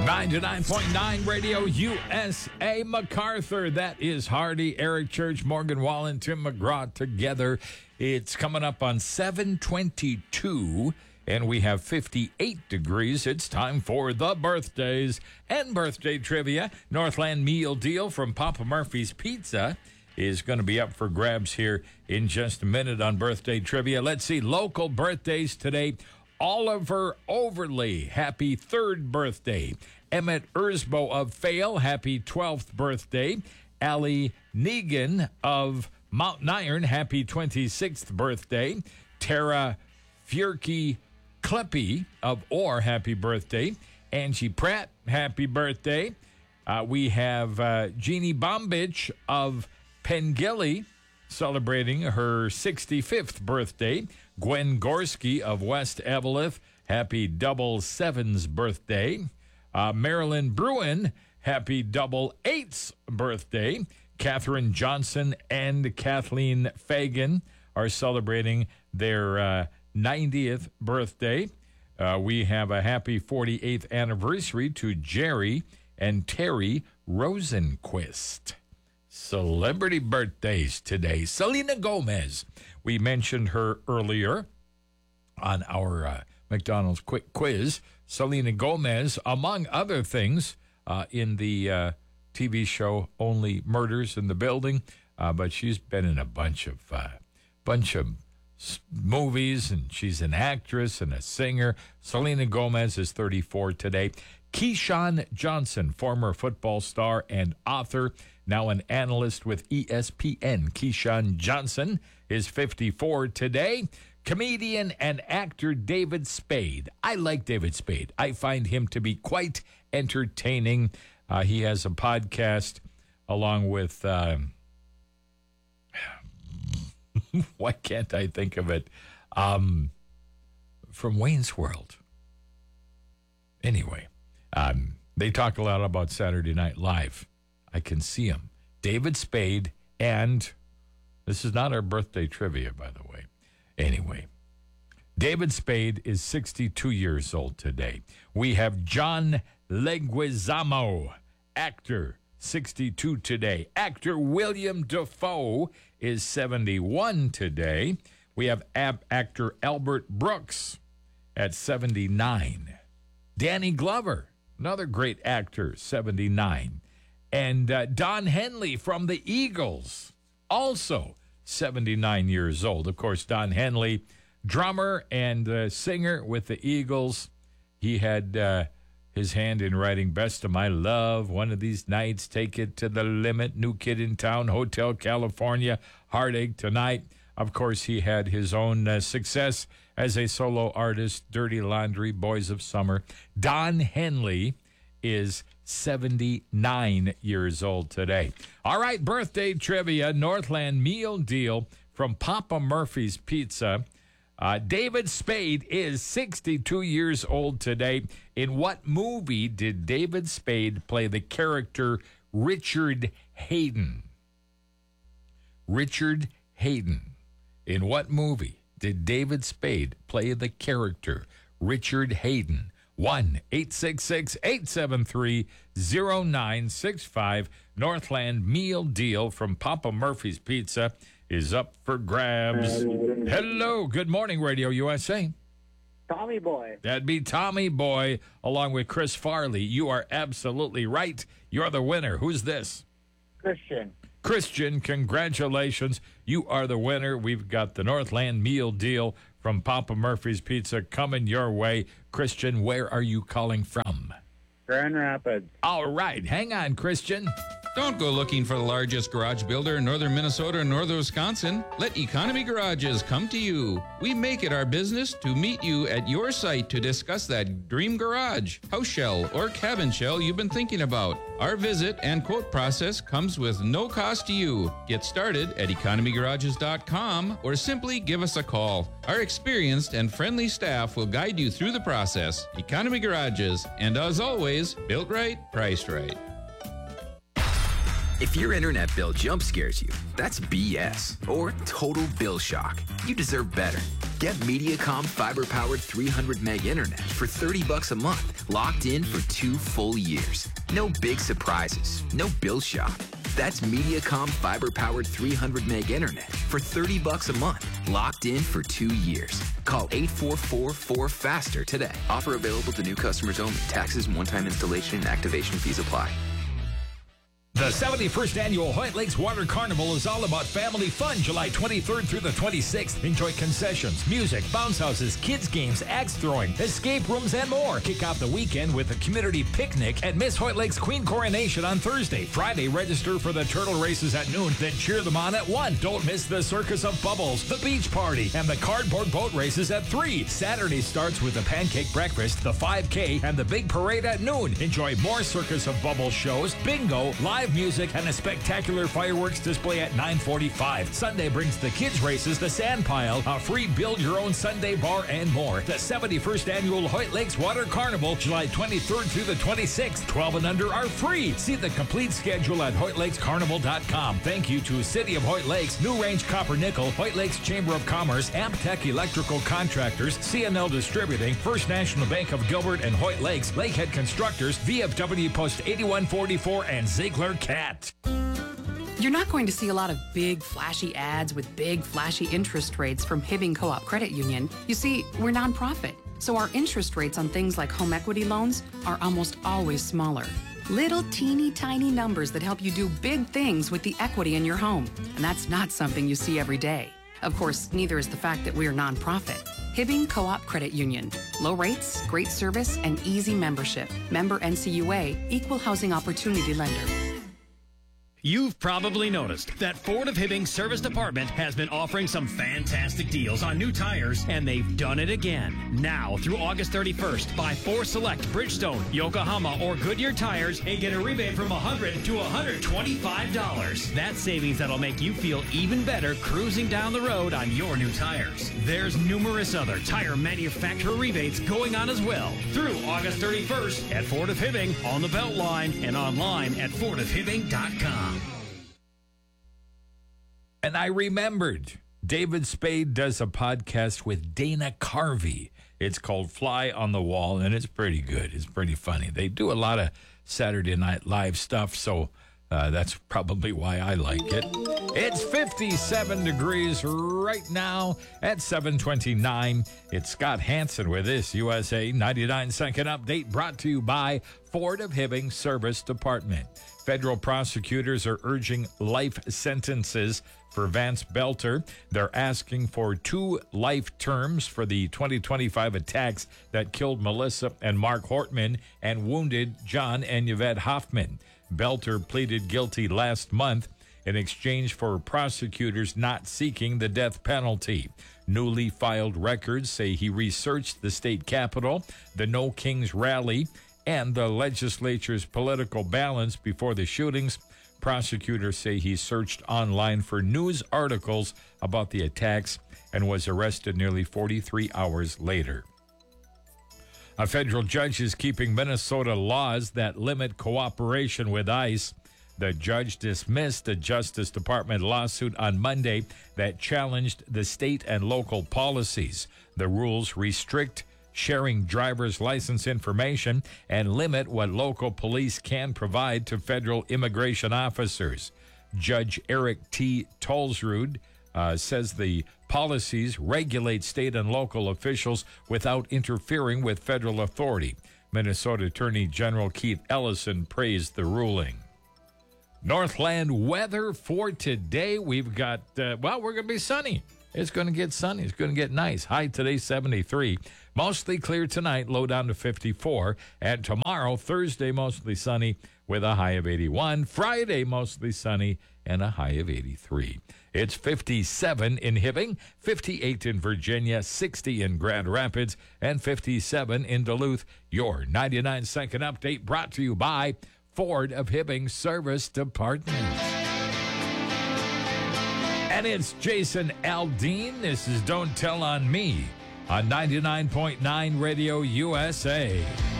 99.9 Radio USA. MacArthur. That is Hardy, Eric Church, Morgan Wallen, Tim McGraw together. It's coming up on 7:22, and we have 58 degrees. It's time for the birthdays and birthday trivia. Northland Meal Deal from Papa Murphy's Pizza is going to be up for grabs here in just a minute on birthday trivia. Let's see, local birthdays today. Oliver Overley, happy 3rd birthday. Emmett Ersbo of Fale, happy 12th birthday. Allie Negan of Mountain Iron, happy 26th birthday. Tara Fierke Kleppy of Orr, happy birthday. Angie Pratt, happy birthday. We have Jeannie Bombich of Pengilly, celebrating her 65th birthday. Gwen Gorski of West Eveleth, happy double sevens birthday. Marilyn Bruin, happy double eights birthday. Catherine Johnson and Kathleen Fagan are celebrating their 90th birthday. We have a happy 48th anniversary to Jerry and Terry Rosenquist. Celebrity birthdays today. Selena Gomez. We mentioned her earlier on our McDonald's Quick Quiz. Selena Gomez, among other things, in the TV show Only Murders in the Building, but she's been in a bunch of movies, and she's an actress and a singer. Selena Gomez is 34 today. Keyshawn Johnson, former football star and author, now an analyst with ESPN. Keyshawn Johnson is 54 today. Comedian and actor David Spade. I like David Spade. I find him to be quite entertaining. He has a podcast along with, why can't I think of it? From Wayne's World. Anyway. They talk a lot about Saturday Night Live. I can see them. David Spade, and this is not our birthday trivia, by the way. Anyway, David Spade is 62 years old today. We have John Leguizamo, actor, 62 today. Actor William Dafoe is 71 today. We have actor Albert Brooks at 79. Danny Glover, another great actor, 79. And Don Henley from the Eagles, also 79 years old. Of course, Don Henley, drummer and singer with the Eagles. He had his hand in writing Best of My Love, One of These Nights, Take It to the Limit, New Kid in Town, Hotel California, Heartache Tonight. Of course, he had his own success as a solo artist, Dirty Laundry, Boys of Summer. Don Henley is 79 years old today. All right, birthday trivia, Northland Meal Deal from Papa Murphy's Pizza. David Spade is 62 years old today. In what movie did David Spade play the character Richard Hayden? Richard Hayden. In what movie did David Spade play the character Richard Hayden? 1-866-873-0965. Northland Meal Deal from Papa Murphy's Pizza is up for grabs. Hello, good morning, Radio USA. Tommy Boy. That'd be Tommy Boy, along with Chris Farley. You are absolutely right. You're the winner. Who's this? Christian. Christian, congratulations. You are the winner. We've got the Northland Meal Deal from Papa Murphy's Pizza coming your way. Christian, where are you calling from? Grand Rapids. All right. Hang on, Christian. Don't go looking for the largest garage builder in northern Minnesota or northern Wisconsin. Let Economy Garages come to you. We make it our business to meet you at your site to discuss that dream garage, house shell, or cabin shell you've been thinking about. Our visit and quote process comes with no cost to you. Get started at economygarages.com or simply give us a call. Our experienced and friendly staff will guide you through the process. Economy Garages, and as always, built right, priced right. If your internet bill jump scares you, that's BS or total bill shock. You deserve better. Get Mediacom fiber-powered 300 meg internet for $30 a month, locked in for 2 full years. No big surprises, no bill shock. That's Mediacom fiber-powered 300 meg internet for $30 a month, locked in for 2 years. Call 844-4FASTER today. Offer available to new customers only. Taxes, one-time installation, and activation fees apply. The 71st Annual Hoyt Lakes Water Carnival is all about family fun, July 23rd through the 26th. Enjoy concessions, music, bounce houses, kids games, axe throwing, escape rooms, and more. Kick off the weekend with a community picnic at Miss Hoyt Lakes Queen Coronation on Thursday. Friday, register for the turtle races at noon, then cheer them on at 1. Don't miss the Circus of Bubbles, the beach party, and the cardboard boat races at 3. Saturday starts with the pancake breakfast, the 5K, and the big parade at noon. Enjoy more Circus of Bubbles shows, bingo, live music, and a spectacular fireworks display at 9:45. Sunday brings the kids races, the sand pile, a free build-your-own Sunday bar, and more. The 71st Annual Hoyt Lakes Water Carnival, July 23rd through the 26th. 12 and under are free. See the complete schedule at HoytLakesCarnival.com. Thank you to City of Hoyt Lakes, New Range Copper Nickel, Hoyt Lakes Chamber of Commerce, Amptech Electrical Contractors, CNL Distributing, First National Bank of Gilbert and Hoyt Lakes, Lakehead Constructors, VFW Post 8144, and Ziegler Cat. You're not going to see a lot of big, flashy ads with big, flashy interest rates from Hibbing Co-op Credit Union. You see, we're nonprofit, so our interest rates on things like home equity loans are almost always smaller. Little teeny tiny numbers that help you do big things with the equity in your home. And that's not something you see every day. Of course, neither is the fact that we're nonprofit. Hibbing Co-op Credit Union. Low rates, great service, and easy membership. Member NCUA, Equal Housing Opportunity Lender. You've probably noticed that Ford of Hibbing Service Department has been offering some fantastic deals on new tires, and they've done it again. Now through August 31st, buy 4 select Bridgestone, Yokohama, or Goodyear tires and get a rebate from $100 to $125. That's savings that'll make you feel even better cruising down the road on your new tires. There's numerous other tire manufacturer rebates going on as well through August 31st at Ford of Hibbing on the Beltline and online at FordofHibbing.com. And I remembered, David Spade does a podcast with Dana Carvey. It's called Fly on the Wall, and it's pretty good. It's pretty funny. They do a lot of Saturday Night Live stuff, so that's probably why I like it. It's 57 degrees right now at 7:29. It's Scott Hansen with this USA 99-second update brought to you by Ford of Hibbing Service Department. Federal prosecutors are urging life sentences for Vance Belter. They're asking for 2 life terms for the 2025 attacks that killed Melissa and Mark Hortman and wounded John and Yvette Hoffman. Belter pleaded guilty last month in exchange for prosecutors not seeking the death penalty. Newly filed records say he researched the state capitol, the No Kings rally, and the legislature's political balance before the shootings. Prosecutors say he searched online for news articles about the attacks and was arrested nearly 43 hours later. A federal judge is keeping Minnesota laws that limit cooperation with ICE. The judge dismissed a Justice Department lawsuit on Monday that challenged the state and local policies. The rules restrict sharing driver's license information and limit what local police can provide to federal immigration officers. Judge Eric T. Tolsrud says the policies regulate state and local officials without interfering with federal authority. Minnesota Attorney General Keith Ellison praised the ruling. Northland weather for today. We've got, we're going to be sunny. It's going to get sunny. It's going to get nice. High today, 73. Mostly clear tonight, low down to 54. And tomorrow, Thursday, mostly sunny with a high of 81. Friday, mostly sunny and a high of 83. It's 57 in Hibbing, 58 in Virginia, 60 in Grand Rapids, and 57 in Duluth. Your 99-second update brought to you by Ford of Hibbing Service Department. And it's Jason Aldean. This is Don't Tell on Me on 99.9 Radio USA.